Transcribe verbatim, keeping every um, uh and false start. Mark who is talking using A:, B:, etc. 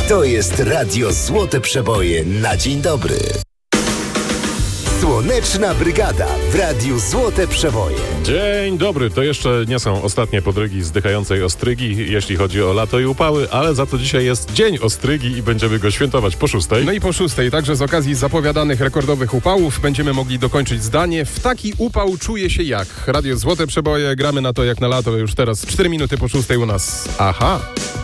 A: To jest Radio Złote Przeboje na dzień dobry. Słoneczna Brygada w Radiu Złote Przeboje.
B: Dzień dobry, to jeszcze nie są ostatnie podrygi zdychającej ostrygi, jeśli chodzi o lato i upały, ale za to dzisiaj jest Dzień Ostrygi i będziemy go świętować po szóstej.
C: No i po szóstej, także z okazji zapowiadanych rekordowych upałów będziemy mogli dokończyć zdanie. W taki upał czuje się jak? Radio Złote Przeboje, gramy na to jak na lato już teraz. cztery minuty po szóstej u nas. Aha!